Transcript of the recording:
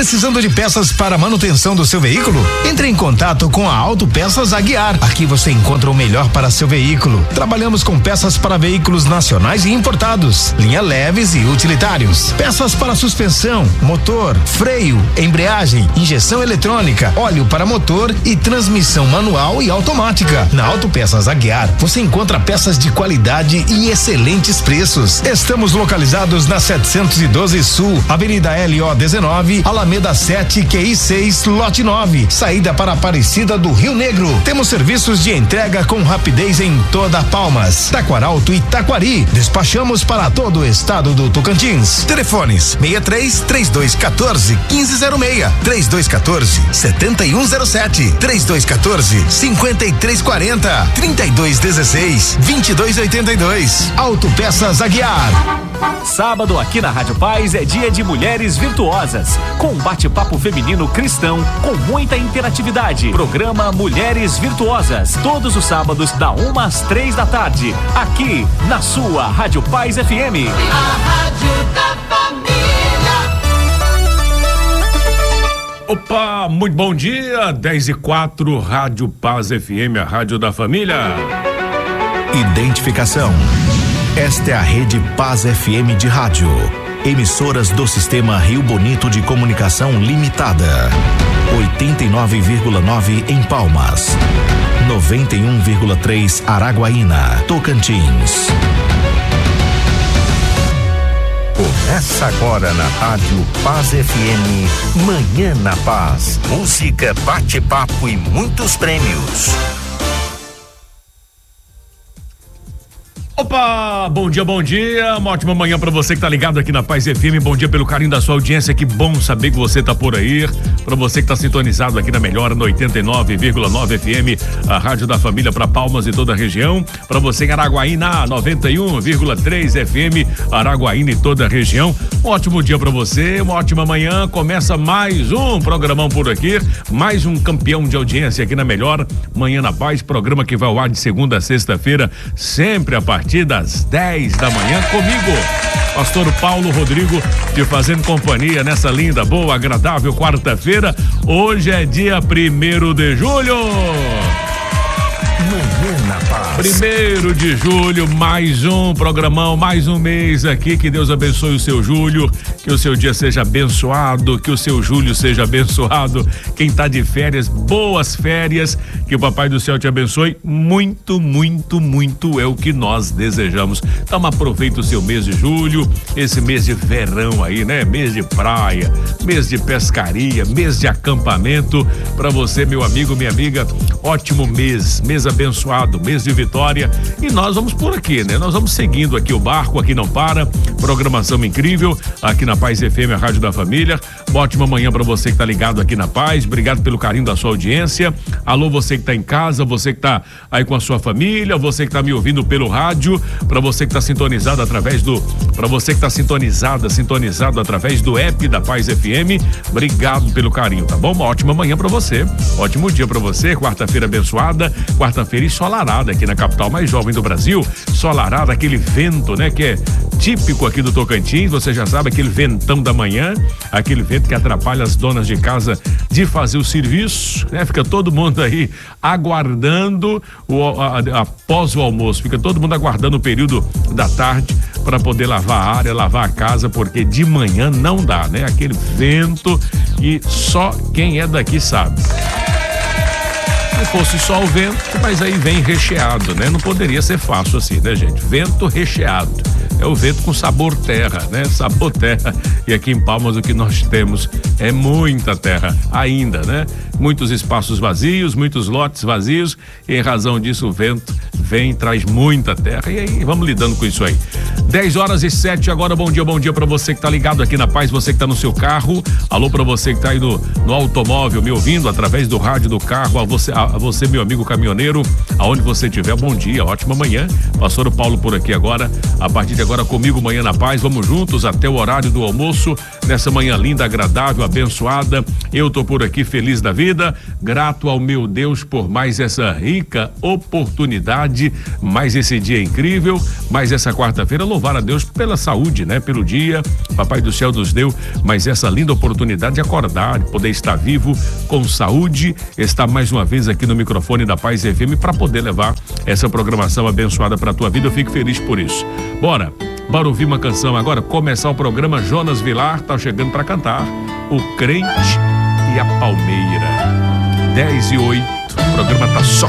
Precisando de peças para manutenção do seu veículo? Entre em contato com a Autopeças Aguiar. Aqui você encontra o melhor para seu veículo. Trabalhamos com peças para veículos nacionais e importados, linha leves e utilitários, peças para suspensão, motor, freio, embreagem, injeção eletrônica, óleo para motor e transmissão manual e automática. Na Autopeças Aguiar você encontra peças de qualidade e excelentes preços. Estamos localizados na 712 Sul, Avenida LO 19, Alameda 7, QI 6, lote 9, saída para Aparecida do Rio Negro. Temos serviços de entrega com rapidez em toda Palmas, Taquaralto e Taquari. Despachamos para todo o estado do Tocantins. Telefones 63 3214 1506, 3214 7107, 3214 5340, 3216 2282. Autopeças Aguiar. Sábado aqui na Rádio Paz é dia de Mulheres Virtuosas, com um bate-papo feminino cristão com muita interatividade. Programa Mulheres Virtuosas, todos os sábados da 1 às 3 da tarde, aqui na sua Rádio Paz FM. A Rádio da Família. Opa, muito bom dia, 10:04, Rádio Paz FM, a Rádio da Família. Identificação. Esta é a Rede Paz FM de rádio. Emissoras do Sistema Rio Bonito de Comunicação Limitada. 89,9 em Palmas. 91,3 Araguaína, Tocantins. Começa agora na Rádio Paz FM, Manhã na Paz. Música, bate-papo e muitos prêmios. Opa, bom dia, uma ótima manhã pra você que tá ligado aqui na Paz FM, bom dia pelo carinho da sua audiência, que bom saber que você tá por aí, pra você que tá sintonizado aqui na Melhor, no 89,9 FM, a Rádio da Família pra Palmas e toda a região, pra você em Araguaína, 91,3 FM, Araguaína e toda a região, um ótimo dia pra você, uma ótima manhã, começa mais um programão por aqui, mais um campeão de audiência aqui na Melhor, Manhã na Paz, programa que vai ao ar de segunda a sexta-feira, sempre a partir das 10 da manhã, comigo, pastor Paulo Rodrigo, te fazendo companhia nessa linda, boa, agradável quarta-feira. Hoje é dia 1º de julho. Manhã na Paz. 1º de julho, mais um programão, mais um mês aqui. Que Deus abençoe o seu julho, que o seu dia seja abençoado, que o seu julho seja abençoado. Quem tá de férias, boas férias, que o Papai do Céu te abençoe muito, muito, muito, é o que nós desejamos. Então aproveita o seu mês de julho, esse mês de verão aí, né? Mês de praia, mês de pescaria, mês de acampamento. Pra você, meu amigo, minha amiga, ótimo mês abençoado, mês de vitória, e nós vamos por aqui, né? Nós vamos seguindo aqui o barco, aqui não para, programação incrível, aqui na Paz FM, a Rádio da Família. Uma ótima manhã pra você que tá ligado aqui na Paz, obrigado pelo carinho da sua audiência. Alô, você que tá em casa, você que tá aí com a sua família, você que tá me ouvindo pelo rádio, pra você que tá sintonizado através do, pra você que tá sintonizado através do app da Paz FM, obrigado pelo carinho, tá bom? Uma ótima manhã pra você, ótimo dia pra você, quarta-feira abençoada, quarta-feira ensolarada aqui na capital mais jovem do Brasil, ensolarada, aquele vento, né, que é típico aqui do Tocantins, você já sabe, aquele ventão da manhã, aquele vento que atrapalha as donas de casa de fazer o serviço, né? Fica todo mundo aí aguardando após o almoço, fica todo mundo aguardando o período da tarde para poder lavar a área, lavar a casa, porque de manhã não dá, né? Aquele vento e só quem é daqui sabe. Se fosse só o vento, mas aí vem recheado, né? Não poderia ser fácil assim, né, gente? Vento recheado. É o vento com sabor terra, né? Sabor terra. E aqui em Palmas o que nós temos é muita terra ainda, né? Muitos espaços vazios, muitos lotes vazios, e em razão disso o vento vem, traz muita terra, e aí vamos lidando com isso aí. 10h07 agora, bom dia pra você que tá ligado aqui na Paz, você que tá no seu carro, alô pra você que tá aí no automóvel me ouvindo através do rádio do carro, a você meu amigo caminhoneiro, aonde você estiver, bom dia, ótima manhã, pastor Paulo por aqui agora, a partir de agora agora comigo, Manhã na Paz. Vamos juntos até o horário do almoço, nessa manhã linda, agradável, abençoada. Eu tô por aqui feliz da vida, grato ao meu Deus por mais essa rica oportunidade, mais esse dia incrível, mais essa quarta-feira, louvar a Deus pela saúde, né? Pelo dia, Papai do Céu nos deu mais essa linda oportunidade de acordar, de poder estar vivo, com saúde, estar mais uma vez aqui no microfone da Paz FM para poder levar essa programação abençoada para a tua vida. Eu fico feliz por isso. Bora ouvir uma canção agora, começar o programa. Jonas Vilar tá chegando para cantar O Crente e a Palmeira. 10:08, o programa tá só